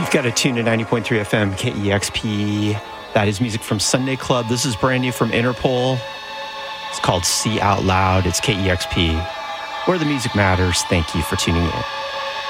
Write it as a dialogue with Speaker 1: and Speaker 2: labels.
Speaker 1: Got to tune to 90.3 FM KEXP. That is music from Sunday Club. This is brand new from Interpol. It's called See Out Loud. It's KEXP, where the music matters. Thank you for tuning in.